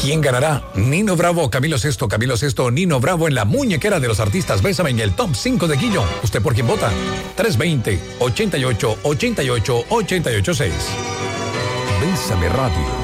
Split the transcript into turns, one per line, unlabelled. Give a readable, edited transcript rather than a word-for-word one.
¿Quién ganará? Nino Bravo, Camilo Sesto, Nino Bravo en la muñequera de los artistas Bésame en el top 5 de Guillo. ¿Usted por quién vota? 320-88-88-886. Bésame Radio.